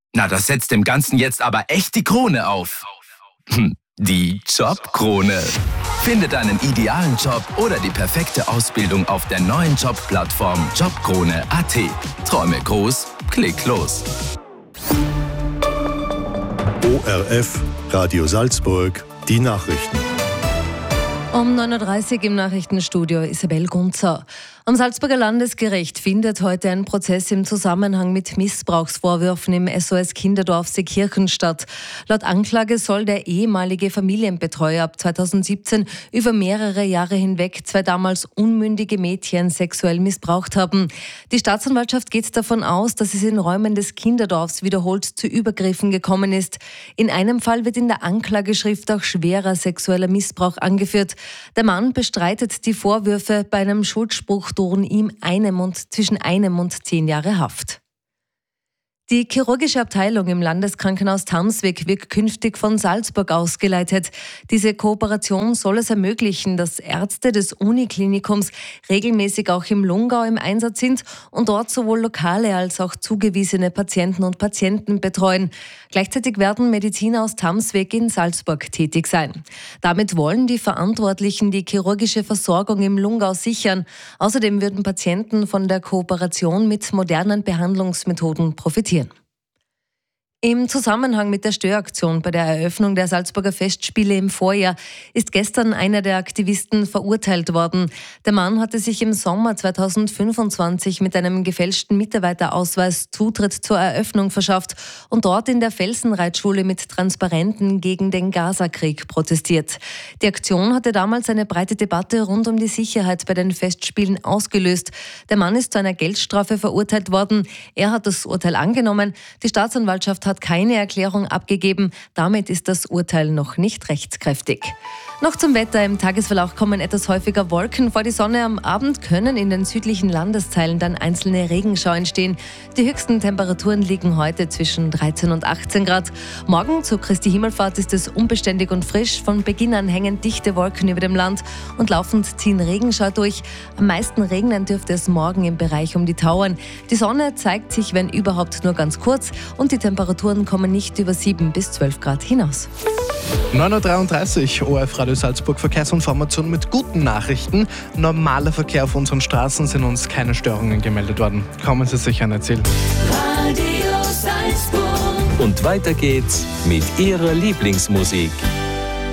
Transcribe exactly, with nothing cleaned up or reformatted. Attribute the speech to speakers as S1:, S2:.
S1: Na, das setzt dem Ganzen jetzt aber echt die Krone auf. Hm, die Jobkrone. Finde deinen idealen Job oder die perfekte Ausbildung auf der neuen Jobplattform jobkrone punkt a t. Träume groß, klick los.
S2: O R F, Radio Salzburg, die Nachrichten.
S3: Um neun Uhr dreißig im Nachrichtenstudio Isabel Gunzer. Am Salzburger Landesgericht findet heute ein Prozess im Zusammenhang mit Missbrauchsvorwürfen im S O S Kinderdorf Seekirchen statt. Laut Anklage soll der ehemalige Familienbetreuer ab zweitausendsiebzehn über mehrere Jahre hinweg zwei damals unmündige Mädchen sexuell missbraucht haben. Die Staatsanwaltschaft geht davon aus, dass es in Räumen des Kinderdorfs wiederholt zu Übergriffen gekommen ist. In einem Fall wird in der Anklageschrift auch schwerer sexueller Missbrauch angeführt. Der Mann bestreitet die Vorwürfe. Bei einem Schuldspruch drohen ihm einem und zwischen einem und zehn Jahre Haft. Die chirurgische Abteilung im Landeskrankenhaus Tamsweg wird künftig von Salzburg ausgeleitet. Diese Kooperation soll es ermöglichen, dass Ärzte des Uniklinikums regelmäßig auch im Lungau im Einsatz sind und dort sowohl lokale als auch zugewiesene Patienten und Patienten betreuen. Gleichzeitig werden Mediziner aus Tamsweg in Salzburg tätig sein. Damit wollen die Verantwortlichen die chirurgische Versorgung im Lungau sichern. Außerdem würden Patienten von der Kooperation mit modernen Behandlungsmethoden profitieren. Im Zusammenhang mit der Störaktion bei der Eröffnung der Salzburger Festspiele im Vorjahr ist gestern einer der Aktivisten verurteilt worden. Der Mann hatte sich im Sommer zweitausendfünfundzwanzig mit einem gefälschten Mitarbeiterausweis Zutritt zur Eröffnung verschafft und dort in der Felsenreitschule mit Transparenten gegen den Gazakrieg protestiert. Die Aktion hatte damals eine breite Debatte rund um die Sicherheit bei den Festspielen ausgelöst. Der Mann ist zu einer Geldstrafe verurteilt worden. Er hat das Urteil angenommen. Die Staatsanwaltschaft hat keine Erklärung abgegeben. Damit ist das Urteil noch nicht rechtskräftig. Noch zum Wetter. Im Tagesverlauf kommen etwas häufiger Wolken vor die Sonne. Am Abend können in den südlichen Landesteilen dann einzelne Regenschauer entstehen. Die höchsten Temperaturen liegen heute zwischen dreizehn und achtzehn Grad. Morgen zu Christi Himmelfahrt ist es unbeständig und frisch. Von Beginn an hängen dichte Wolken über dem Land und laufend ziehen Regenschauer durch. Am meisten regnen dürfte es morgen im Bereich um die Tauern. Die Sonne zeigt sich, wenn überhaupt, nur ganz kurz und die Temperaturen kommen nicht über sieben bis zwölf Grad hinaus.
S4: neun Uhr dreiunddreißig, O R F Radio Salzburg, Verkehrsinformation mit guten Nachrichten. Normaler Verkehr auf unseren Straßen, sind uns keine Störungen gemeldet worden. Kommen Sie sicher an Ziel.
S5: Radio Salzburg.
S6: Und weiter geht's mit Ihrer Lieblingsmusik.